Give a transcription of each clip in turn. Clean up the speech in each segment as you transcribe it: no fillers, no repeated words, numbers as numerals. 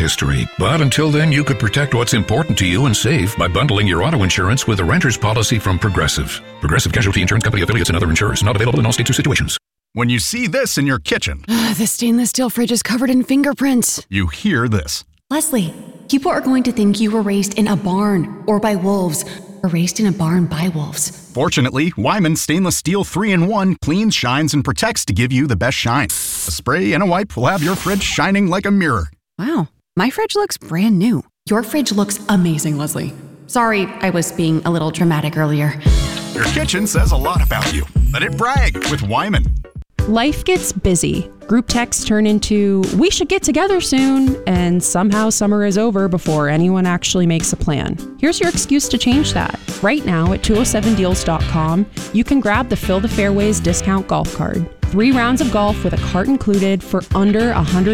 history. But until then, you could protect what's important to you and save by bundling your auto insurance with a renter's policy from Progressive. Progressive Casualty Insurance Company affiliates and other insurers. Not available in all states or situations. When you see this in your kitchen, The stainless steel fridge is covered in fingerprints. you hear this. Leslie, people are going to think you were raised in a barn or by wolves, or raised in a barn by wolves. Fortunately, Wyman Stainless Steel 3-in-1 cleans, shines, and protects to give you the best shine. A spray and a wipe will have your fridge shining like a mirror. Wow, my fridge looks brand new. Your fridge looks amazing, Leslie. Sorry, I was being a little dramatic earlier. Your kitchen says a lot about you. Let it brag with Wyman. Life gets busy. Group texts turn into, we should get together soon, and somehow summer is over before anyone actually makes a plan. Here's your excuse to change that. Right now at 207deals.com, you can grab the Fill the Fairways discount golf card. 3 rounds of golf with a cart included for under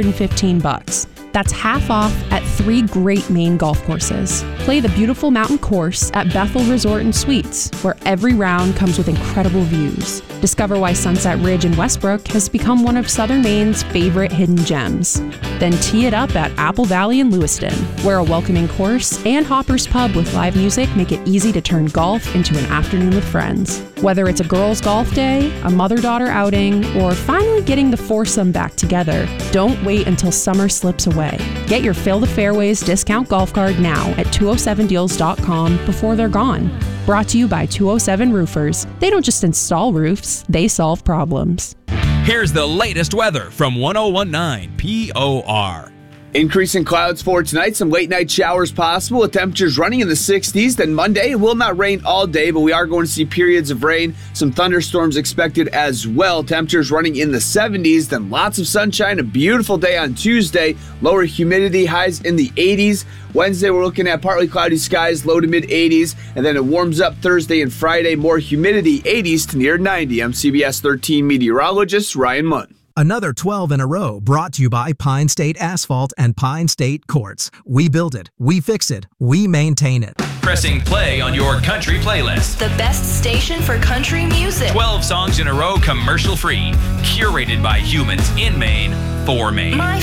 $115. That's half off at 3 great Maine golf courses. Play the beautiful mountain course at Bethel Resort and Suites, where every round comes with incredible views. Discover why Sunset Ridge in Westbrook has become one of Southern Maine's favorite hidden gems. Then tee it up at Apple Valley in Lewiston, where a welcoming course and Hopper's Pub with live music make it easy to turn golf into an afternoon with friends. Whether it's a girls' golf day, a mother-daughter outing, or finally getting the foursome back together, don't wait until summer slips away. Get your Fill the Fairways discount golf card now at 207deals.com before they're gone. Brought to you by 207 Roofers. They don't just install roofs, they solve problems. Here's the latest weather from 1019 POR. Increasing clouds for tonight, some late night showers possible with temperatures running in the 60s. Then Monday, it will not rain all day, but we are going to see periods of rain. Some thunderstorms expected as well. Temperatures running in the 70s. Then lots of sunshine, a beautiful day on Tuesday. Lower humidity, highs in the 80s. Wednesday, we're looking at partly cloudy skies, low to mid 80s. And then it warms up Thursday and Friday, more humidity, 80s to near 90. I'm CBS 13 meteorologist Ryan Munn. Another 12 in a row brought to you by Pine State Asphalt and Pine State Quartz. We build it, we fix it, we maintain it. Pressing play on your country playlist. The best station for country music. 12 songs in a row, commercial free. Curated by humans in Maine, for Maine. My